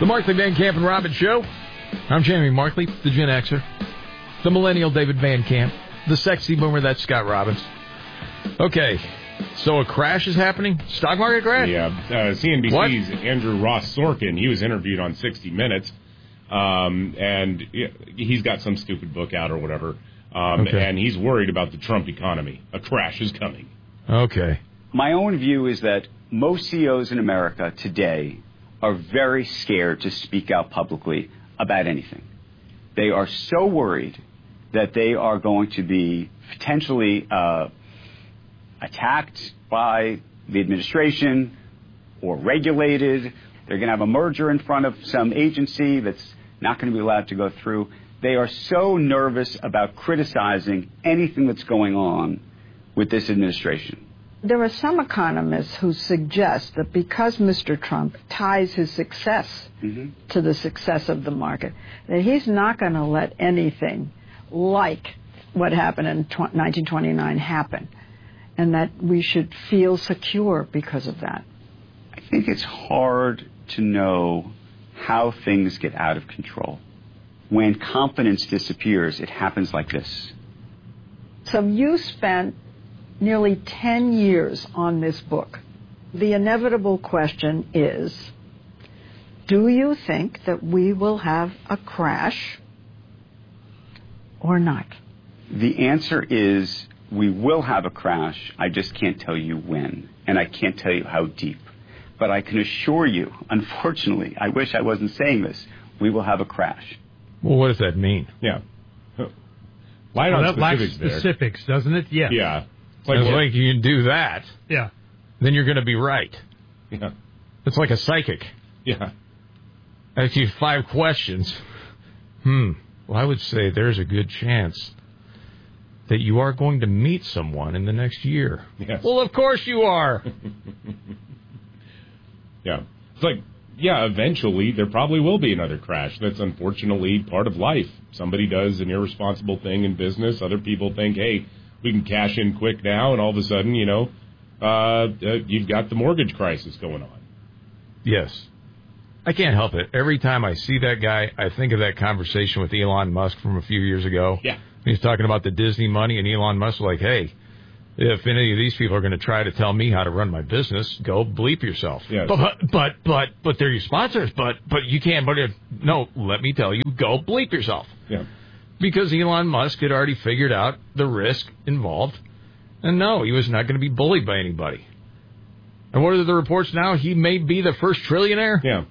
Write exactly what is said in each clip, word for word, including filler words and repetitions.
The Markley, Van Camp, and Robbins Show. I'm Jamie Markley, the Gen Xer. The millennial David Van Camp. The sexy boomer, that's Scott Robbins. Okay, so a crash is happening? Stock market crash? Yeah, uh, C N B C's what? Andrew Ross Sorkin, he was interviewed on sixty minutes, um, and he's got some stupid book out or whatever, um, okay. and he's worried about the Trump economy. A crash is coming. Okay. My own view is that most C E Os in America today are very scared to speak out publicly about anything. They are so worried that they are going to be potentially uh, attacked by the administration or regulated. They're going to have a merger in front of some agency that's not going to be allowed to go through. They are so nervous about criticizing anything that's going on with this administration. There are some economists who suggest that because Mister Trump ties his success mm-hmm. to the success of the market, that he's not going to let anything like what happened in nineteen twenty-nine happen, and that we should feel secure because of that. I think it's hard to know how things get out of control. When confidence disappears, it happens like this. So you spent nearly ten years on this book. The inevitable question is, do you think that we will have a crash or not? The answer is we will have a crash. I just can't tell you when, and I can't tell you how deep. But I can assure you, unfortunately, I wish I wasn't saying this, we will have a crash. Well, what does that mean? Yeah. Light on well, that specifics lacks specifics, there. doesn't it? Yeah. Yeah. It's like, well, like you can do that. Yeah. Then you're going to be right. Yeah. It's like a psychic. Yeah. Ask you five questions. Hmm. Well, I would say there's a good chance that you are going to meet someone in the next year. Yes. Well, of course you are. Yeah. It's like, yeah, eventually there probably will be another crash. That's unfortunately part of life. Somebody does an irresponsible thing in business. Other people think, hey, we can cash in quick now, and all of a sudden, you know, uh, uh, you've got the mortgage crisis going on. Yes. I can't help it. Every time I see that guy, I think of that conversation with Elon Musk from a few years ago. Yeah. He's talking about the Disney money, and Elon Musk was like, hey, if any of these people are going to try to tell me how to run my business, go bleep yourself. Yes. But, but, but, but they're your sponsors. But, but you can't. But if, no, let me tell you, go bleep yourself. Yeah. Because Elon Musk had already figured out the risk involved. And no, he was not going to be bullied by anybody. And what are the reports now? He may be the first trillionaire? Yeah.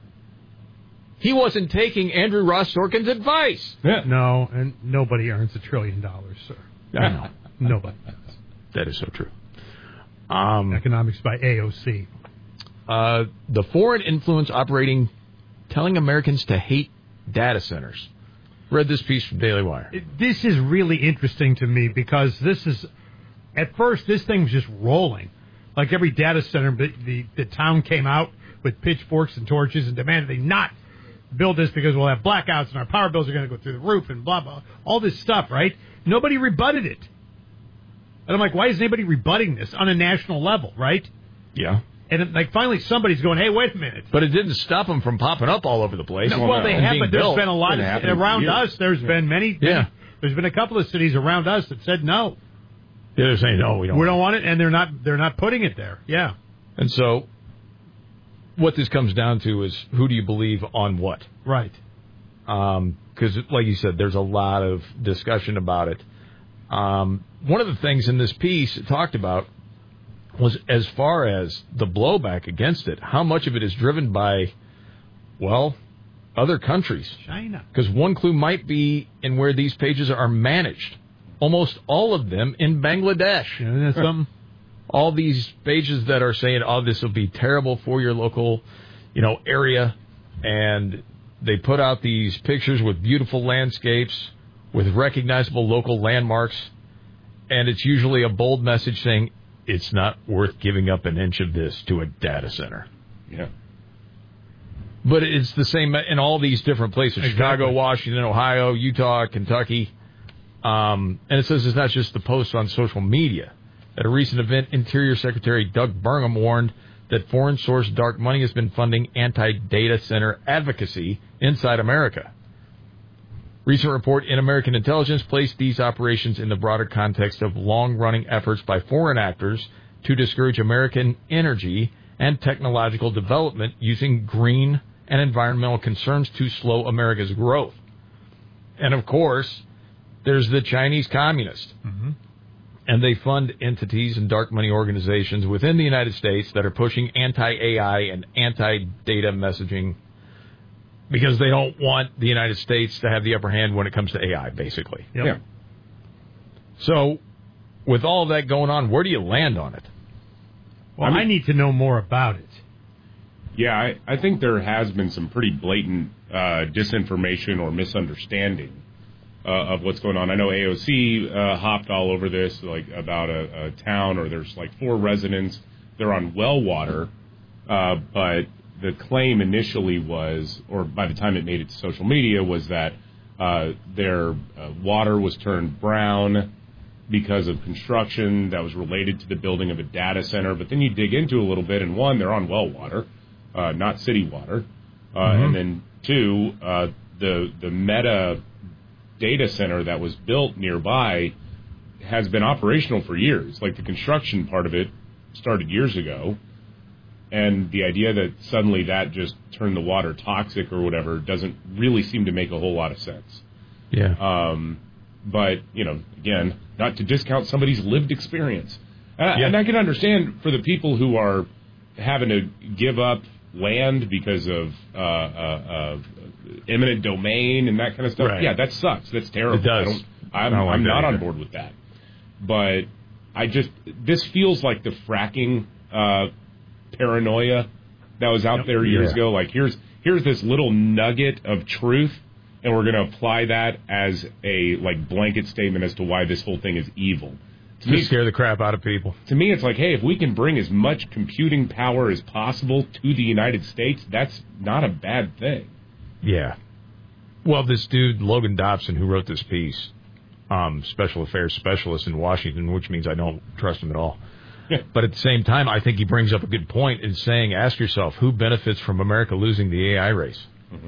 He wasn't taking Andrew Ross Sorkin's advice. Yeah. No, and nobody earns a trillion dollars, sir. I know. Nobody. That is so true. Um, Economics by A O C. Uh, the foreign influence operating, telling Americans to hate data centers. Read this piece from Daily Wire. This is really interesting to me because this is, at first, this thing was just rolling. Like every data center, the, the, the town came out with pitchforks and torches and demanded they not build this because we'll have blackouts and our power bills are going to go through the roof and blah, blah, all this stuff, right? Nobody rebutted it. And I'm like, why is anybody rebutting this on a national level, right? Yeah. And it, like finally somebody's going, hey, wait a minute. But it didn't stop them from popping up all over the place. No, well, they have, but there's built. been a lot of, around us, there's yeah. been many, yeah. many, there's been a couple of cities around us that said no. Yeah, they're saying, no, we don't We want don't want it, and they're not, they're not putting it there. Yeah. And so what this comes down to is who do you believe on what? Right. Because, um, like you said, there's a lot of discussion about it. Um, one of the things in this piece it talked about was as far as the blowback against it, how much of it is driven by, well, other countries. China. Because one clue might be in where these pages are managed. Almost all of them in Bangladesh. Isn't that something? All these pages that are saying, oh, this will be terrible for your local, you know, area. And they put out these pictures with beautiful landscapes, with recognizable local landmarks. And it's usually a bold message saying, it's not worth giving up an inch of this to a data center. Yeah. But it's the same in all these different places. Exactly. Chicago, Washington, Ohio, Utah, Kentucky. Um, and it says it's not just the posts on social media. At a recent event, Interior Secretary Doug Burgum warned that foreign-sourced dark money has been funding anti-data center advocacy inside America. Recent report in American Intelligence placed these operations in the broader context of long-running efforts by foreign actors to discourage American energy and technological development using green and environmental concerns to slow America's growth. And, of course, there's the Chinese communists. Mm-hmm. And they fund entities and dark money organizations within the United States that are pushing anti-A I and anti-data messaging because they don't want the United States to have the upper hand when it comes to A I, basically. Yep. Yeah. So, with all of that going on, where do you land on it? Well, I, mean, I need to know more about it. Yeah, I, I think there has been some pretty blatant uh, disinformation or misunderstanding Uh, of what's going on. I know A O C uh, hopped all over this, like about a, a town, or there's like four residents. They're on well water, uh, but the claim initially was, or by the time it made it to social media, was that uh, their uh, water was turned brown because of construction that was related to the building of a data center. But then you dig into it a little bit, and one, they're on well water, uh, not city water, uh, mm-hmm. and then two, uh, the the Meta data center that was built nearby has been operational for years. Like the construction part of it started years ago, and the idea that suddenly that just turned the water toxic or whatever doesn't really seem to make a whole lot of sense. Yeah. Um, but, you know, again, not to discount somebody's lived experience. And, yeah. and I can understand for the people who are having to give up land because of uh, uh, uh, eminent domain and that kind of stuff. Right. Yeah, that sucks. That's terrible. It does. I don't, I'm, I don't like I'm that not either. on board with that. But I just, this feels like the fracking uh, paranoia that was out Yep. there years Yeah. ago. Like, here's here's this little nugget of truth, and we're going to apply that as a like blanket statement as to why this whole thing is evil. To To me, scare the crap out of people. to me, it's like, hey, if we can bring as much computing power as possible to the United States, that's not a bad thing. Yeah. Well, this dude, Logan Dobson, who wrote this piece, um, special affairs specialist in Washington, which means I don't trust him at all. Yeah. But at the same time, I think he brings up a good point in saying, ask yourself, who benefits from America losing the A I race? Mm-hmm.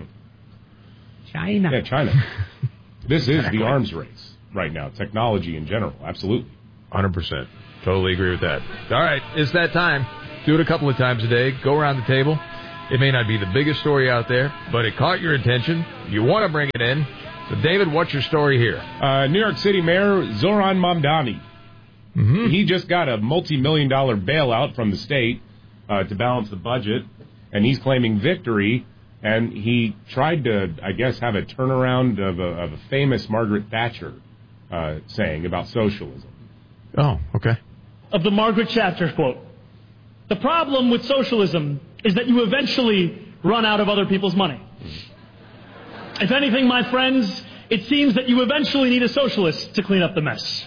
China. Yeah, China. This is the arms race right now, technology in general, absolutely. one hundred percent. Totally agree with that. All right, it's that time. Do it a couple of times a day. Go around the table. It may not be the biggest story out there, but it caught your attention. You want to bring it in. So, David, what's your story here? Uh, New York City Mayor Zoran Mamdani. Mm-hmm. He just got a multi-million dollar bailout from the state uh, to balance the budget, and he's claiming victory. And he tried to, I guess, have a turnaround of a, of a famous Margaret Thatcher uh, saying about socialism. Oh, okay. Of the Margaret Thatcher quote. The problem with socialism is that you eventually run out of other people's money. If anything, my friends, it seems that you eventually need a socialist to clean up the mess.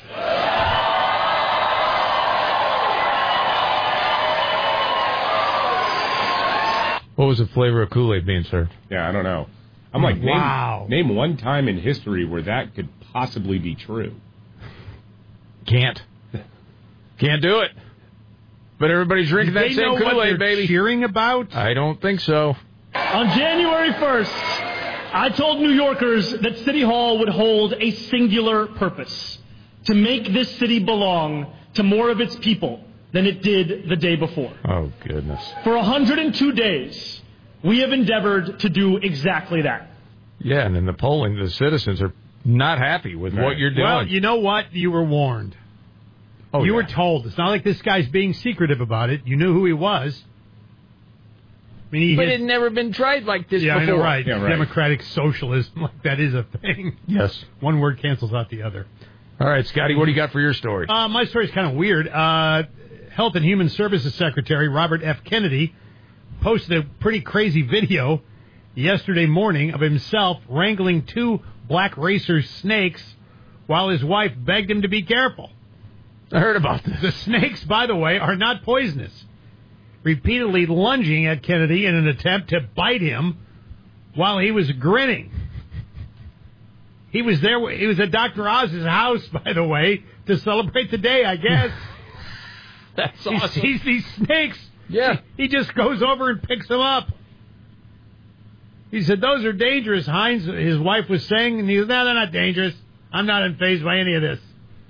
What was the flavor of Kool-Aid being served? Yeah, I don't know. I'm like, name, Wow. name one time in history where that could possibly be true. Can't. Can't do it. But everybody's drinking Do that they same know what Kool-Aid, they're baby. cheering about? I don't think so. On January first, I told New Yorkers that City Hall would hold a singular purpose: to make this city belong to more of its people than it did the day before. Oh, goodness. For one hundred two days, we have endeavored to do exactly that. Yeah, and in the polling, the citizens are not happy with Right. what you're doing. Well, you know what? You were warned. oh, you yeah. were told. It's not like this guy's being secretive about it. You knew who he was. I mean, he But had- it had never been tried like this yeah, before. I know, right. Yeah, right. Democratic socialism, like that is a thing. Yes. One word cancels out the other. All right, Scotty, what do you got for your story? Uh, my story's kind of weird. Uh, Health and Human Services Secretary Robert F. Kennedy posted a pretty crazy video yesterday morning of himself wrangling two black racer snakes while his wife begged him to be careful. I heard about this. The snakes, by the way, are not poisonous. Repeatedly lunging at Kennedy in an attempt to bite him while he was grinning. He was there. He was at Doctor Oz's house, by the way, to celebrate the day, I guess. That's He awesome. sees these snakes Yeah. He, he just goes over and picks them up. He said, those are dangerous, Heinz, his wife was saying. And he goes, no, they're not dangerous. I'm not infazed by any of this.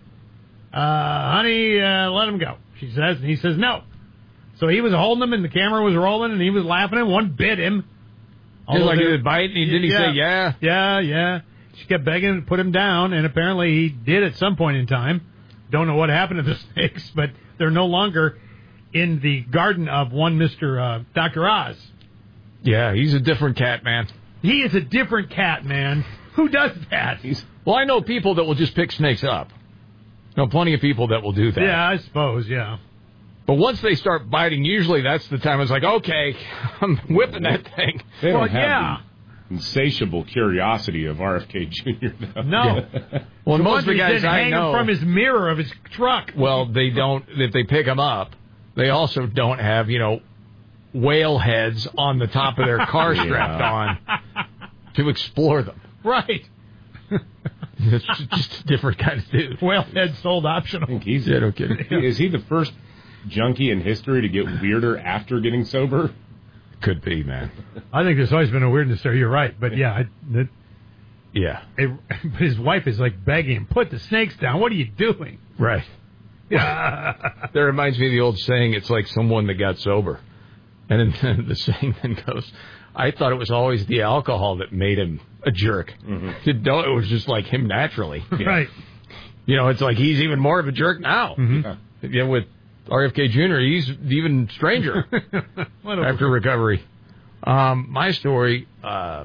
Uh, honey, uh, let him go, she says. And he says, no. So he was holding them, and the camera was rolling, and he was laughing, and one bit him. Just like he would bite, and he, didn't he yeah, say, yeah? Yeah, yeah. She kept begging him to put him down, and apparently he did at some point in time. Don't know what happened to the snakes, but they're no longer in the garden of one Mister Uh, Doctor Oz. Yeah, he's a different cat, man. He is a different cat, man. Who does that? He's, well, I know people that will just pick snakes up. I know plenty of people that will do that. Yeah, I suppose, yeah. But once they start biting, usually that's the time it's like, okay, I'm whipping that thing. They don't well, have yeah. the insatiable curiosity of R F K Junior though. No. Well, the most of the guys I hang know him from his mirror of his truck. Well, they don't. If they pick them up, they also don't have, you know, whale heads on the top of their car yeah. strapped on to explore them. Right. It's just a different kind of dude. Whale head sold I optional. think he's Yeah, no kidding. Is he the first junkie in history to get weirder after getting sober? Could be, man. I think there's always been a weirdness there. You're right, but yeah, I, it, Yeah. it, but his wife is like begging him, "Put the snakes down. What are you doing?" Right. Yeah. That reminds me of the old saying, it's like someone that got sober. And then the saying then goes, I thought it was always the alcohol that made him a jerk. Mm-hmm. It, don't- it was just like him naturally. Right. You know, it's like he's even more of a jerk now. Mm-hmm. Yeah. Yeah, with R F K Junior, he's even stranger after recovery. Um, my story, uh,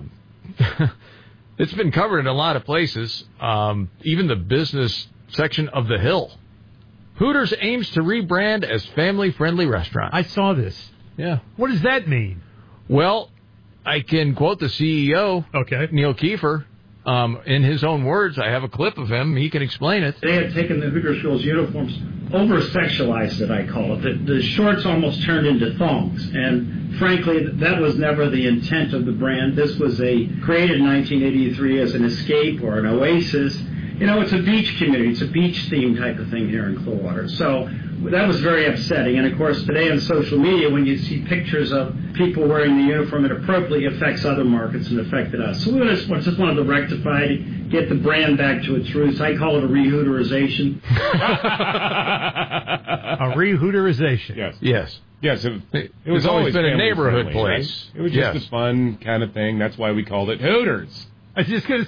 it's been covered in a lot of places, um, even the business section of The Hill. Hooters aims to rebrand as family-friendly restaurant. I saw this. Yeah. What does that mean? Well, I can quote the C E O, Okay. Neil Kiefer, um, in his own words. I have a clip of him. He can explain it. They had taken the Hooters girls' uniforms, over-sexualized it, I call it. The, the shorts almost turned into thongs. And frankly, that was never the intent of the brand. This was a created in nineteen eighty-three as an escape or an oasis. You know, it's a beach community. It's a beach-themed type of thing here in Clearwater. So that was very upsetting. And, of course, today on social media, when you see pictures of people wearing the uniform, it appropriately affects other markets and affected us. So we just, just wanted to rectify it, get the brand back to its roots. I call it a re-Hooterization. A re-Hooterization. Yes. Yes. Yes, it, it It's was always always been a family neighborhood friendly, place. right? It was just Yes. a fun kind of thing. That's why we called it Hooters. I was just going to